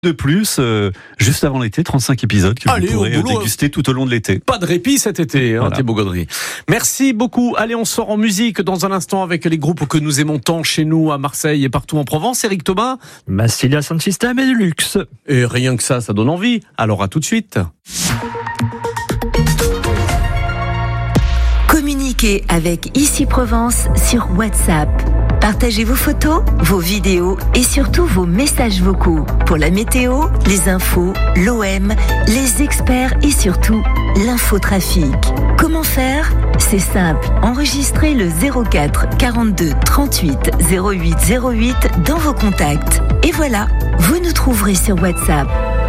de plus, juste avant l'été, 35 épisodes que vous pourrez déguster tout au long de l'été. Pas de répit cet été, voilà. Thibaut Gaudry. Merci beaucoup. Allez, on sort en musique dans un instant avec les groupes que nous aimons tant chez nous, à Marseille et partout en Provence. Éric Thomas, Massilia Sound System et Deluxe. Et rien que ça donne envie. Alors à tout de suite. Communiquez avec Ici Provence sur WhatsApp. Partagez vos photos, vos vidéos et surtout vos messages vocaux pour la météo, les infos, l'OM, les experts et surtout l'infotrafic. Comment faire ? C'est simple, enregistrez le 04 42 38 08 08 dans vos contacts. Et voilà, vous nous trouverez sur WhatsApp.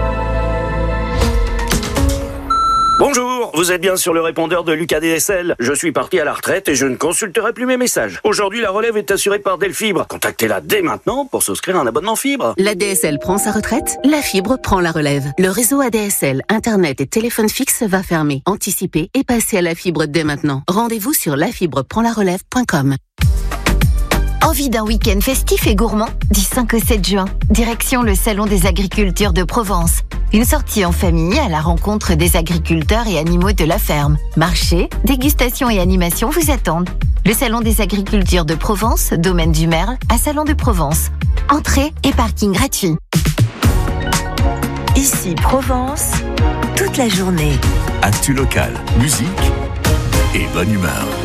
Bonjour, vous êtes bien sur le répondeur de Lucas DSL. Je suis parti à la retraite et je ne consulterai plus mes messages. Aujourd'hui, la relève est assurée par Delfibre. Contactez-la dès maintenant pour souscrire un abonnement fibre. L'ADSL prend sa retraite, la fibre prend la relève. Le réseau ADSL, Internet et téléphone fixe va fermer. Anticipez et passez à la fibre dès maintenant. Rendez-vous sur lafibreprendlarelève.com. Envie d'un week-end festif et gourmand ? Du 5 au 7 juin, direction le Salon des Agricultures de Provence. Une sortie en famille à la rencontre des agriculteurs et animaux de la ferme. Marché, dégustation et animation vous attendent. Le Salon des Agricultures de Provence, domaine du Merle, à Salon de Provence. Entrée et parking gratuit. Ici Provence, toute la journée. Actu local, musique et bonne humeur.